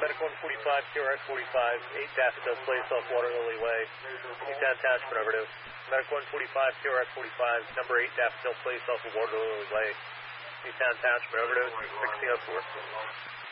Medic 145, QRS 45, 8 Daffodil Place off Water Lily Way. Newtown Township, over to Medic 145, QRS 45, number 8 Daffodil Place off of Water Lily Way. Newtown Township, over to 1604.